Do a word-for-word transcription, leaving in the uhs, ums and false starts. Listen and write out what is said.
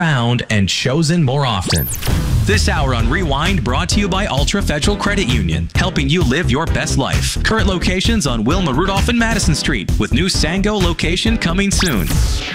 found and chosen more often. This hour on Rewind brought to you by Ultra Federal Credit Union, helping you live your best life. Current locations on Wilma Rudolph and Madison Street, with new Sango location coming soon.